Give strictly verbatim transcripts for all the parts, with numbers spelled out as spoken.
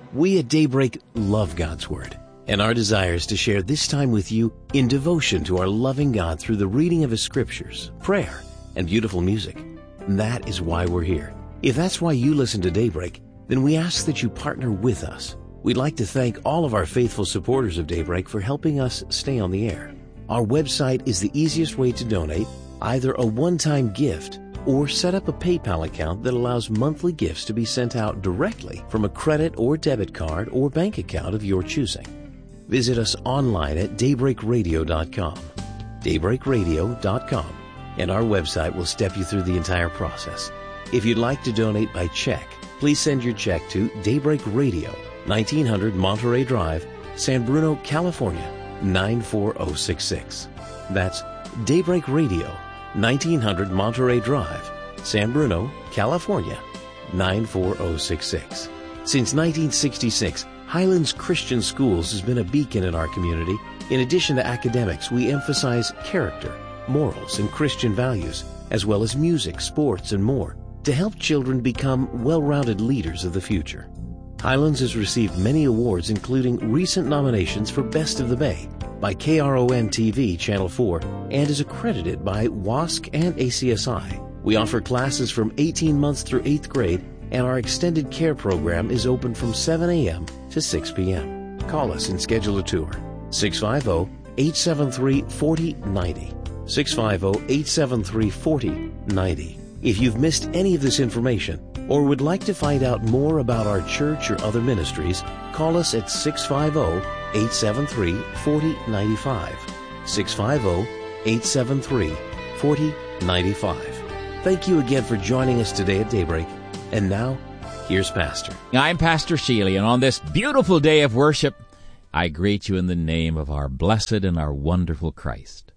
We at Daybreak love God's Word, and our desire is to share this time with you in devotion to our loving God through the reading of His Scriptures, prayer, and beautiful music. And that is why we're here. If that's why you listen to Daybreak, then we ask that you partner with us. We'd like to thank all of our faithful supporters of Daybreak for helping us stay on the air. Our website is the easiest way to donate, either a one-time gift or set up a PayPal account that allows monthly gifts to be sent out directly from a credit or debit card or bank account of your choosing. Visit us online at daybreak radio dot com, daybreak radio dot com, and our website will step you through the entire process. If you'd like to donate by check, please send your check to Daybreak Radio, nineteen hundred Monterey Drive, San Bruno, California, nine four zero six six. That's Daybreak Radio, nineteen hundred Monterey Drive, San Bruno, California, nine four zero six six. Since nineteen sixty-six, Highlands Christian Schools has been a beacon in our community. In addition to academics, we emphasize character, morals, and Christian values, as well as music, sports, and more, to help children become well-rounded leaders of the future. Highlands has received many awards, including recent nominations for Best of the Bay by K R O N T V Channel four, and is accredited by W A S C and A C S I. We offer classes from eighteen months through eighth grade, and our extended care program is open from seven a.m. to six p.m. Call us and schedule a tour. six five zero, eight seven three, four zero nine zero. six five zero, eight seven three, four zero nine zero. If you've missed any of this information or would like to find out more about our church or other ministries, call us at six five zero, eight seven three, four zero nine five. six five zero, eight seven three, four zero nine five. Thank you again for joining us today at Daybreak. And now, here's Pastor. I'm Pastor Sheely, and on this beautiful day of worship, I greet you in the name of our blessed and our wonderful Christ.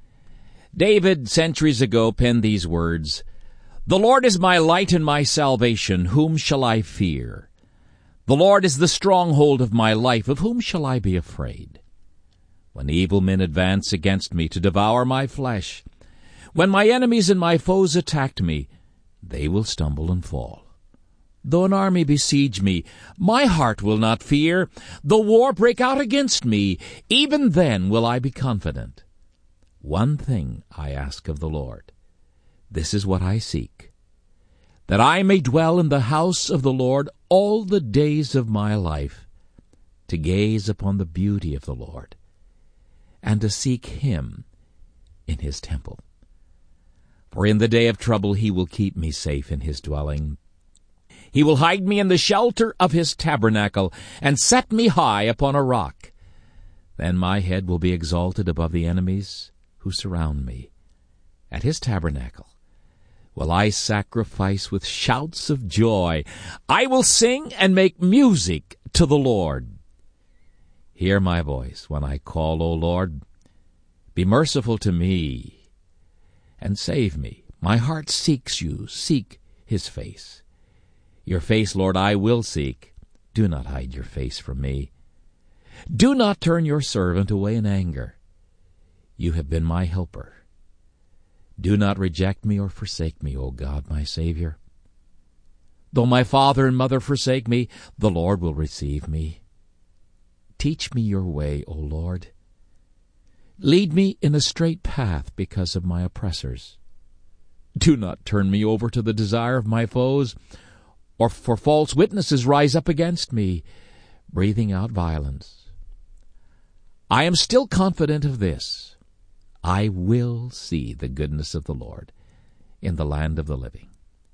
David, centuries ago, penned these words, "The Lord is my light and my salvation. Whom shall I fear? The Lord is the stronghold of my life. Of whom shall I be afraid? When evil men advance against me to devour my flesh, when my enemies and my foes attack me, they will stumble and fall. Though an army besiege me, my heart will not fear. Though war break out against me, even then will I be confident. One thing I ask of the Lord, this is what I seek, that I may dwell in the house of the Lord all the days of my life, to gaze upon the beauty of the Lord, and to seek Him in His temple. For in the day of trouble He will keep me safe in His dwelling. He will hide me in the shelter of His tabernacle, and set me high upon a rock. Then my head will be exalted above the enemies who surround me. At His tabernacle will I sacrifice with shouts of joy. I will sing and make music to the Lord. Hear my voice when I call, O Lord. Be merciful to me and save me. My heart seeks you. Seek His face. Your face, Lord, I will seek. Do not hide your face from me. Do not turn your servant away in anger. You have been my helper. Do not reject me or forsake me, O God, my Savior. Though my father and mother forsake me, the Lord will receive me. Teach me your way, O Lord. Lead me in a straight path because of my oppressors. Do not turn me over to the desire of my foes, or for false witnesses rise up against me, breathing out violence. I am still confident of this. I will see the goodness of the Lord in the land of the living.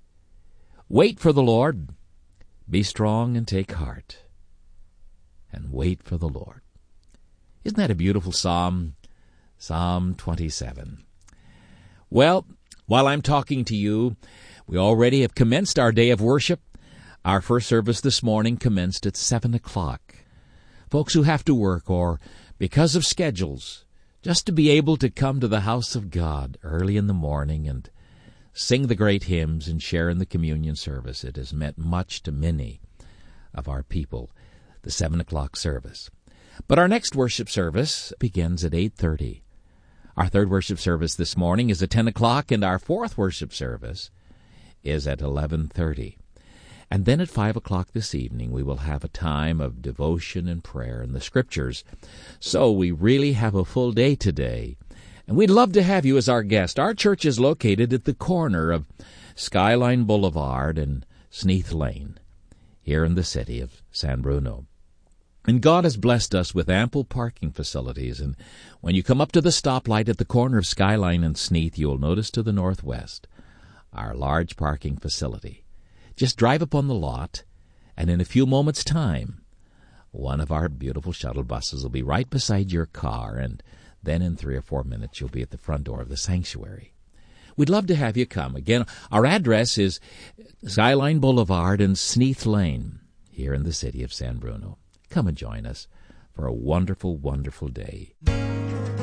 Wait for the Lord. Be strong and take heart. And wait for the Lord. Isn't that a beautiful psalm? Psalm twenty-seven. Well, while I'm talking to you, we already have commenced our day of worship. Our first service this morning commenced at seven o'clock. Folks who have to work or because of schedules, just to be able to come to the house of God early in the morning and sing the great hymns and share in the communion service, it has meant much to many of our people, the seven o'clock service. But our next worship service begins at eight thirty. Our third worship service this morning is at ten o'clock, and our fourth worship service is at eleven thirty. And then at five o'clock this evening we will have a time of devotion and prayer in the Scriptures. So we really have a full day today. And we'd love to have you as our guest. Our church is located at the corner of Skyline Boulevard and Sneath Lane, here in the city of San Bruno. And God has blessed us with ample parking facilities. And when you come up to the stoplight at the corner of Skyline and Sneath, you will notice to the northwest our large parking facility. Just drive up on the lot, and in a few moments' time, one of our beautiful shuttle buses will be right beside your car, and then in three or four minutes you'll be at the front door of the sanctuary. We'd love to have you come. Again, our address is Skyline Boulevard and Sneath Lane, here in the city of San Bruno. Come and join us for a wonderful, wonderful day.